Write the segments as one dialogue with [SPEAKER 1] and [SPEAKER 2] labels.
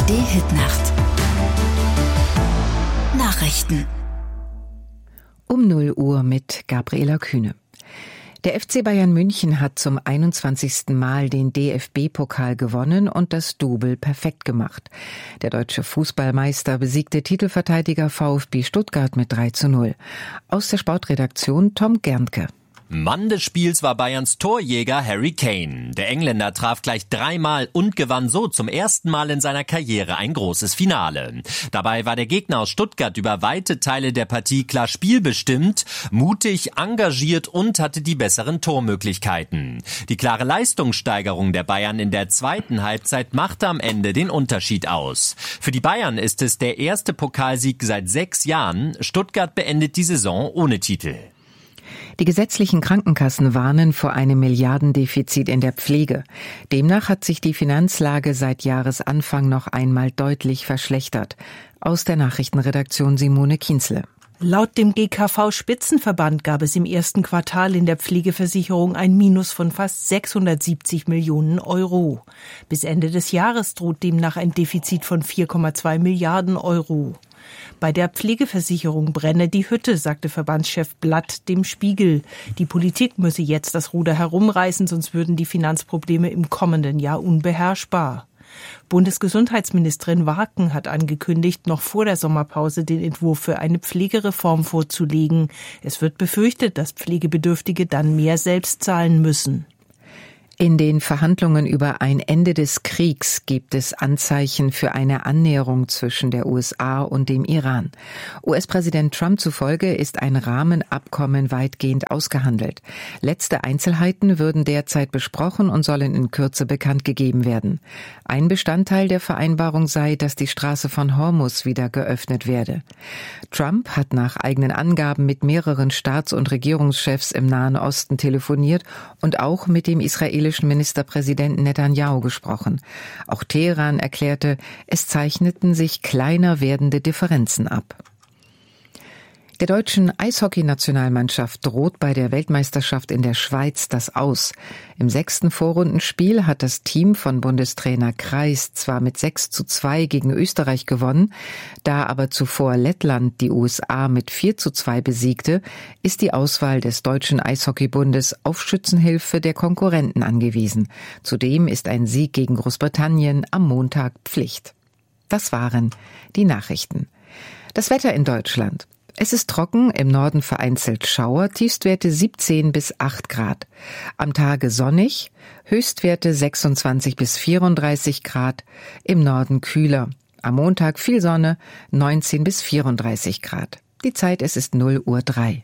[SPEAKER 1] ARD-Hitnacht. Nachrichten.
[SPEAKER 2] Um 0 Uhr mit Gabriela Kühne. Der FC Bayern München hat zum 21. Mal den DFB-Pokal gewonnen und das Double perfekt gemacht. Der deutsche Fußballmeister besiegte Titelverteidiger VfB Stuttgart mit 3:0. Aus der Sportredaktion Tom Gerntke.
[SPEAKER 3] Mann des Spiels war Bayerns Torjäger Harry Kane. Der Engländer traf gleich 3-mal und gewann so zum ersten Mal in seiner Karriere ein großes Finale. Dabei war der Gegner aus Stuttgart über weite Teile der Partie klar spielbestimmt, mutig, engagiert und hatte die besseren Tormöglichkeiten. Die klare Leistungssteigerung der Bayern in der zweiten Halbzeit machte am Ende den Unterschied aus. Für die Bayern ist es der erste Pokalsieg seit 6 Jahren. Stuttgart beendet die Saison ohne Titel.
[SPEAKER 2] Die gesetzlichen Krankenkassen warnen vor einem Milliardendefizit in der Pflege. Demnach hat sich die Finanzlage seit Jahresanfang noch einmal deutlich verschlechtert. Aus der Nachrichtenredaktion Simone Kienzle.
[SPEAKER 4] Laut dem GKV-Spitzenverband gab es im ersten Quartal in der Pflegeversicherung ein Minus von fast 670 Millionen Euro. Bis Ende des Jahres droht demnach ein Defizit von 4,2 Milliarden Euro. Bei der Pflegeversicherung brenne die Hütte, sagte Verbandschef Blatt dem Spiegel. Die Politik müsse jetzt das Ruder herumreißen, sonst würden die Finanzprobleme im kommenden Jahr unbeherrschbar. Bundesgesundheitsministerin Warken hat angekündigt, noch vor der Sommerpause den Entwurf für eine Pflegereform vorzulegen. Es wird befürchtet, dass Pflegebedürftige dann mehr selbst zahlen müssen.
[SPEAKER 2] In den Verhandlungen über ein Ende des Kriegs gibt es Anzeichen für eine Annäherung zwischen der USA und dem Iran. US-Präsident Trump zufolge ist ein Rahmenabkommen weitgehend ausgehandelt. Letzte Einzelheiten würden derzeit besprochen und sollen in Kürze bekannt gegeben werden. Ein Bestandteil der Vereinbarung sei, dass die Straße von Hormuz wieder geöffnet werde. Trump hat nach eigenen Angaben mit mehreren Staats- und Regierungschefs im Nahen Osten telefoniert und auch mit dem israelischen Ministerpräsidenten Netanyahu gesprochen. Auch Teheran erklärte, es zeichneten sich kleiner werdende Differenzen ab. Der deutschen Eishockey-Nationalmannschaft droht bei der Weltmeisterschaft in der Schweiz das Aus. Im 6. Vorrundenspiel hat das Team von Bundestrainer Kreis zwar mit 6:2 gegen Österreich gewonnen, da aber zuvor Lettland die USA mit 4:2 besiegte, ist die Auswahl des Deutschen Eishockeybundes auf Schützenhilfe der Konkurrenten angewiesen. Zudem ist ein Sieg gegen Großbritannien am Montag Pflicht. Das waren die Nachrichten. Das Wetter in Deutschland. Es ist trocken, im Norden vereinzelt Schauer, Tiefstwerte 17 bis 8 Grad. Am Tage sonnig, Höchstwerte 26 bis 34 Grad, im Norden kühler. Am Montag viel Sonne, 19 bis 34 Grad. Die Zeit, es ist 0:03 Uhr.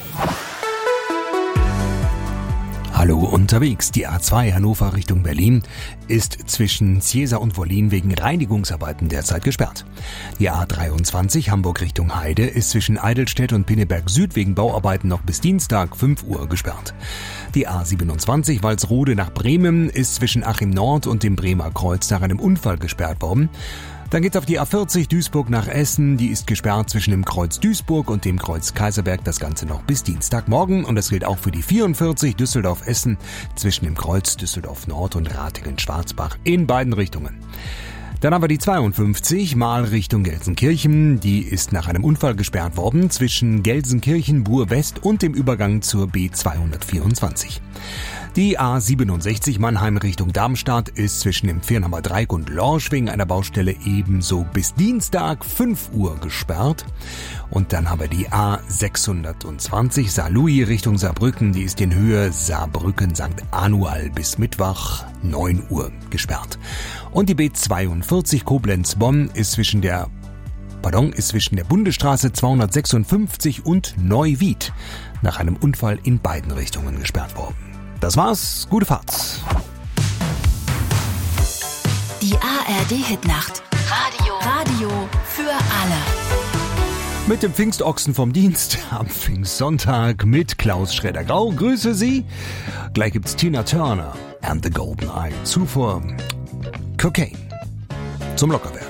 [SPEAKER 5] Hallo unterwegs. Die A2 Hannover Richtung Berlin ist zwischen Ciesa und Wollin wegen Reinigungsarbeiten derzeit gesperrt. Die A23 Hamburg Richtung Heide ist zwischen Eidelstedt und Pinneberg Süd wegen Bauarbeiten noch bis Dienstag 5 Uhr gesperrt. Die A27 Walsrode nach Bremen ist zwischen Achim Nord und dem Bremer Kreuz nach einem Unfall gesperrt worden. Dann geht's auf die A40 Duisburg nach Essen. Die ist gesperrt zwischen dem Kreuz Duisburg und dem Kreuz Kaiserberg. Das Ganze noch bis Dienstagmorgen. Und das gilt auch für die 44 Düsseldorf-Essen zwischen dem Kreuz Düsseldorf Nord und Ratingen-Schwarzbach in beiden Richtungen. Dann haben wir die 52 mal Richtung Gelsenkirchen. Die ist nach einem Unfall gesperrt worden zwischen Gelsenkirchen, Buhr-West und dem Übergang zur B224. Die A67 Mannheim Richtung Darmstadt ist zwischen dem Viernhammer Dreieck und Lorsch wegen einer Baustelle ebenso bis Dienstag 5 Uhr gesperrt. Und dann haben wir die A620 Saarlouis Richtung Saarbrücken. Die ist in Höhe Saarbrücken-St. Anual bis Mittwoch 9 Uhr gesperrt. Und die B42 Koblenz-Bonn ist zwischen der Bundesstraße 256 und Neuwied nach einem Unfall in beiden Richtungen gesperrt worden. Das war's. Gute Fahrt.
[SPEAKER 1] Die ARD-Hitnacht. Radio für alle.
[SPEAKER 5] Mit dem Pfingstochsen vom Dienst am Pfingstsonntag mit Klaus Schroeder-Grau. Grüße Sie. Gleich gibt's Tina Turner and the Golden Eye. Zuvor Cocaine zum Lockerwerden.